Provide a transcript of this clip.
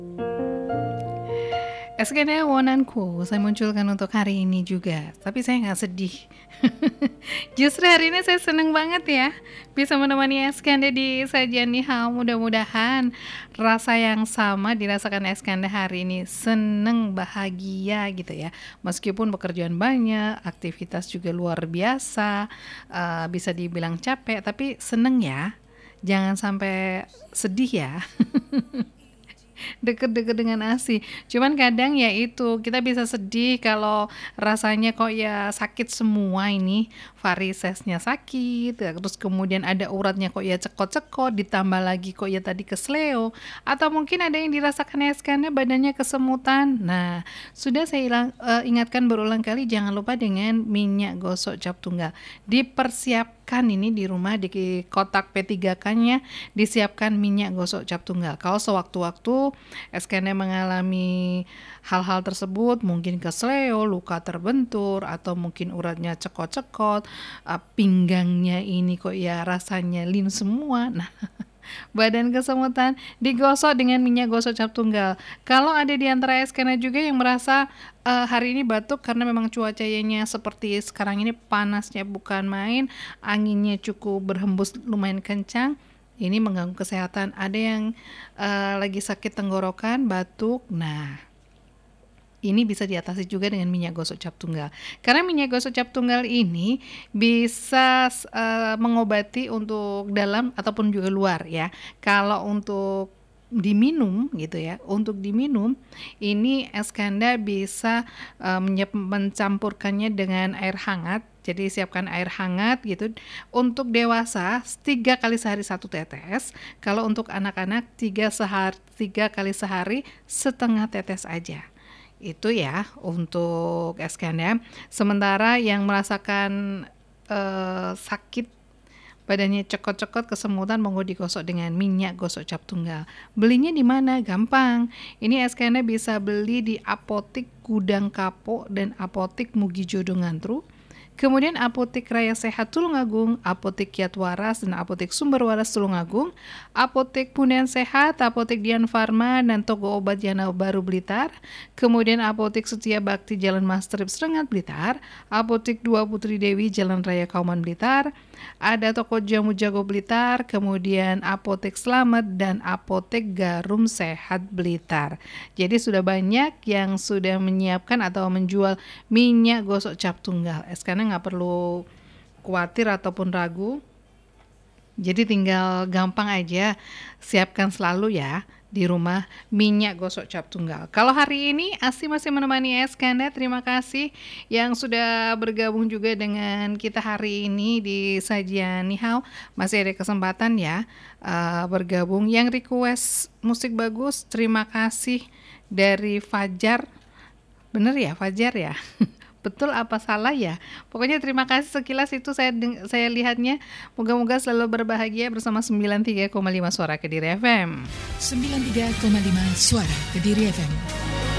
SKD Wonanku saya munculkan untuk hari ini juga, tapi saya nggak sedih. Justru hari ini saya seneng banget ya, bisa menemani Eskanda di sajian Nihao. Mudah-mudahan rasa yang sama dirasakan Eskanda hari ini, seneng, bahagia gitu ya. Meskipun pekerjaan banyak, aktivitas juga luar biasa, bisa dibilang capek, tapi seneng ya. Jangan sampai sedih ya. Deket-deket dengan ASI. Cuman kadang ya itu, kita bisa sedih kalau rasanya kok ya sakit semua ini, varisesnya sakit, ya, terus kemudian ada uratnya kok ya cekot-cekot, ditambah lagi kok ya tadi kesleo, atau mungkin ada yang dirasakan eskannya badannya kesemutan. Nah, sudah saya ingatkan berulang kali, jangan lupa dengan minyak gosok cap tunggal. Dipersiapkan ini di rumah, di kotak P3K-nya disiapkan minyak gosok cap tunggal. Kalau sewaktu-waktu SKN mengalami hal-hal tersebut, mungkin kesleo, luka terbentur, atau mungkin uratnya cekot-cekot, pinggangnya ini kok ya rasanya lin semua. Nah, badan kesemutan, digosok dengan minyak gosok cap tunggal. Kalau ada di antara SKN juga yang merasa hari ini batuk karena memang cuacanya seperti sekarang ini panasnya bukan main, anginnya cukup berhembus lumayan kencang, ini mengganggu kesehatan. Ada yang lagi sakit tenggorokan, batuk. Nah, ini bisa diatasi juga dengan minyak gosok cap tunggal. Karena minyak gosok cap tunggal ini bisa mengobati untuk dalam ataupun juga luar ya. Kalau untuk diminum gitu ya, untuk diminum ini Eskanda bisa mencampurkannya dengan air hangat. Jadi siapkan air hangat gitu. Untuk dewasa 3 kali sehari 1 tetes. Kalau untuk anak-anak 3 kali sehari setengah tetes aja. Itu ya untuk Eskanda. Sementara yang merasakan sakit badannya cekot-cekot, kesemutan, monggo digosok dengan minyak gosok cap tunggal. Belinya di mana? Gampang. Ini SKN bisa beli di Apotik Gudang Kapo dan Apotik Mugi Jodo Ngantru. Kemudian Apotik Raya Sehat Tulungagung, Apotik Kiat Waras dan Apotik Sumber Waras Tulungagung, Apotik Punden Sehat, Apotik Dian Farma dan Toko Obat Yana Baru Blitar. Kemudian Apotik Setia Bakti Jalan Mastrip Serengat Blitar, Apotik 2 Putri Dewi Jalan Raya Kauman Blitar, ada Toko Jamu Jago Blitar, kemudian Apotek Slamet dan Apotek Garum Sehat Blitar. Jadi sudah banyak yang sudah menyiapkan atau menjual minyak gosok cap tunggal. Karena nggak perlu khawatir ataupun ragu. Jadi tinggal gampang aja, siapkan selalu ya di rumah minyak gosok cap tunggal. Kalau hari ini Asi masih menemani Eskanda, terima kasih yang sudah bergabung juga dengan kita hari ini di sajian Nihao. Masih ada kesempatan ya bergabung. Yang request musik bagus, terima kasih dari Fajar. Bener ya Fajar ya? Betul apa salah ya? Pokoknya terima kasih, sekilas itu saya lihatnya. Moga-moga selalu berbahagia bersama 93,5 Suara Kediri FM. 93,5 Suara Kediri FM.